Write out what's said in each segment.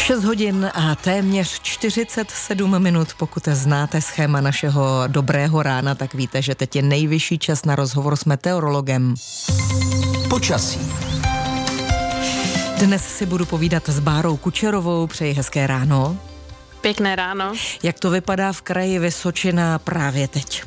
6 hodin a téměř 47 minut. Pokud znáte schéma našeho dobrého rána, tak víte, že teď je nejvyšší čas na rozhovor s meteorologem. Počasí. Dnes si budu povídat s Bárou Kučerovou. Přeji hezké ráno. Pěkné ráno. Jak to vypadá v kraji Vysočina právě teď?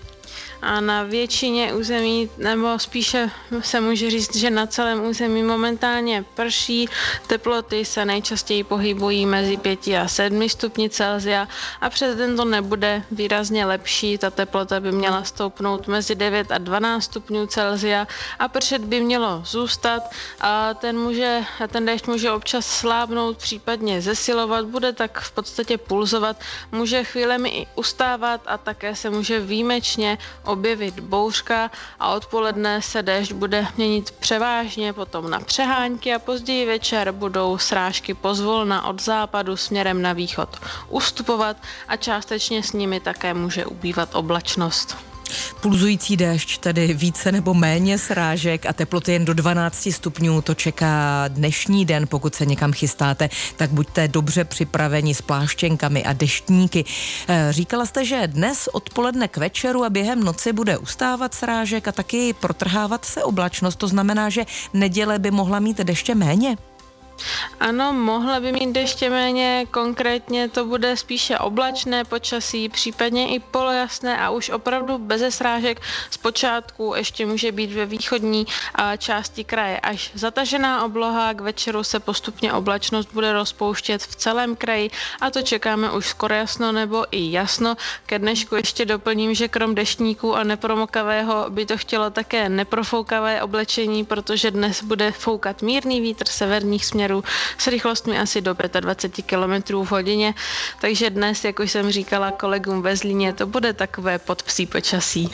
A na většině území, nebo spíše se může říct, že na celém území momentálně prší. Teploty se nejčastěji pohybují mezi 5 a 7 stupni Celsia a přes den to nebude výrazně lepší. Ta teplota by měla stoupnout mezi 9 a 12 stupňů Celsia a pršet by mělo zůstat. A ten déšť může občas slábnout, případně zesilovat, bude tak v podstatě pulzovat, může chvílemi i ustávat a také se může výjimečně objevit bouřka a odpoledne se déšť bude měnit převážně potom na přehánky a později večer budou srážky pozvolna od západu směrem na východ ustupovat a částečně s nimi také může ubývat oblačnost. Pulzující déšť, tedy více nebo méně srážek a teploty jen do 12 stupňů, to čeká dnešní den. Pokud se někam chystáte, tak buďte dobře připraveni s pláštěnkami a deštníky. Říkala jste, že dnes odpoledne k večeru a během noci bude ustávat srážek a taky protrhávat se oblačnost. To znamená, že neděle by mohla mít deště méně? Ano, mohla by mít deště méně, konkrétně to bude spíše oblačné počasí, případně i polojasné a už opravdu beze srážek. Zpočátku ještě může být ve východní části kraje až zatažená obloha, k večeru se postupně oblačnost bude rozpouštět v celém kraji a to čekáme už skoro jasno nebo i jasno. Ke dnešku ještě doplním, že krom deštníků a nepromokavého by to chtělo také neprofoukavé oblečení, protože dnes bude foukat mírný vítr severních směrů s rychlostmi asi do 25 km v hodině, takže dnes, jak už jsem říkala kolegům ve Zlíně, to bude takové podpsí počasí.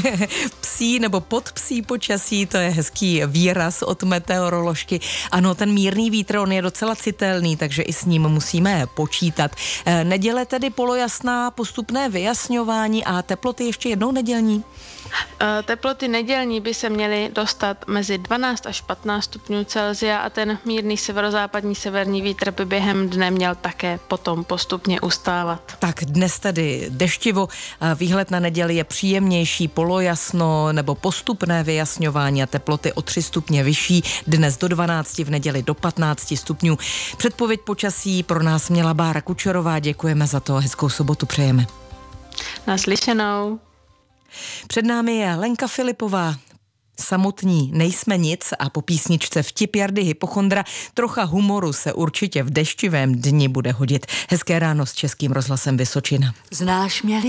Psí nebo podpsí počasí, to je hezký výraz od meteoroložky. Ano, ten mírný vítr, on je docela citelný, takže i s ním musíme počítat. Neděle tedy polojasná, postupné vyjasňování a teploty ještě jednou nedělní? Teploty nedělní by se měly dostat mezi 12 až 15 stupňů Celsia a ten mírný severozápadní severní vítr by během dne měl také potom postupně ustávat. Tak dnes tedy deštivo, výhled na neděli je příjemnější, polojasno nebo postupné vyjasňování a teploty o 3 stupně vyšší, dnes do 12, v neděli do 15 stupňů. Předpověď počasí pro nás měla Bára Kučerová, děkujeme za to, hezkou sobotu přejeme. Naslyšenou. Před námi je Lenka Filipová. Samotní nejsme nic a po písničce Vtip Jardy Hypochondra trocha humoru se určitě v deštivém dni bude hodit. Hezké ráno s Českým rozhlasem Vysočina. Znáš mě